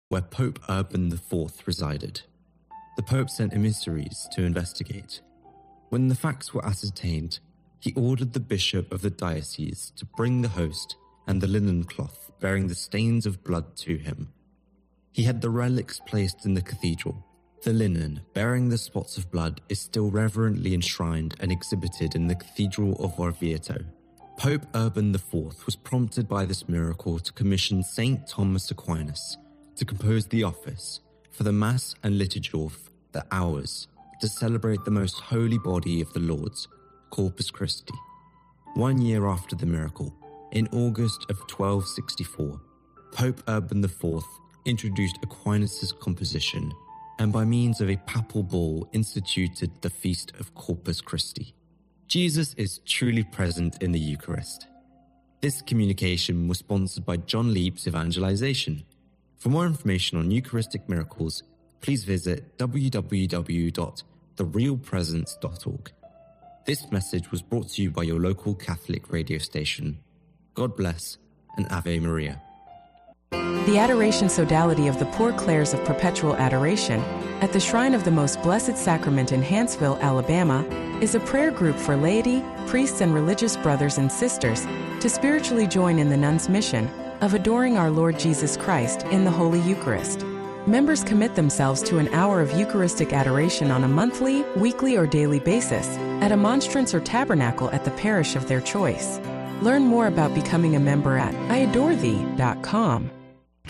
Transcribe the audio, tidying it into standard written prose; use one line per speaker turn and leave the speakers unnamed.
where Pope Urban IV resided. The Pope sent emissaries to investigate. When the facts were ascertained, he ordered the bishop of the diocese to bring the host and the linen cloth bearing the stains of blood to him. He had the relics placed in the cathedral. The linen bearing the spots of blood is still reverently enshrined and exhibited in the Cathedral of Orvieto. Pope Urban IV was prompted by this miracle to commission St. Thomas Aquinas to compose the office for the Mass and Liturgy of the Hours to celebrate the most holy body of the Lord's, Corpus Christi. 1 year after the miracle, in August of 1264, Pope Urban IV introduced Aquinas' composition and by means of a papal bull instituted the Feast of Corpus Christi. Jesus is truly present in the Eucharist. This communication was sponsored by John Leap's Evangelization. For more information on Eucharistic miracles, please visit www.therealpresence.org. This message was brought to you by your local Catholic radio station. God bless and Ave Maria.
The Adoration Sodality of the Poor Clares of Perpetual Adoration at the Shrine of the Most Blessed Sacrament in Hanceville, Alabama, is a prayer group for laity, priests, and religious brothers and sisters to spiritually join in the nuns' mission of adoring our Lord Jesus Christ in the Holy Eucharist. Members commit themselves to an hour of Eucharistic adoration on a monthly, weekly, or daily basis at a monstrance or tabernacle at the parish of their choice. Learn more about becoming a member at iadorethee.com.